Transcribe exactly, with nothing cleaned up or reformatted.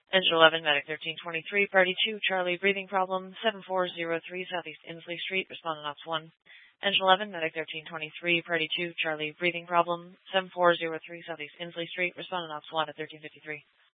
Engine eleven, Medic thirteen twenty-three, Party two, Charlie, breathing problem, seven four zero three Southeast Inslee Street, respondent Ops one. Engine eleven, Medic thirteen twenty-three, Party two, Charlie, breathing problem, seven four zero three Southeast Inslee Street, respondent Ops one at thirteen fifty-three.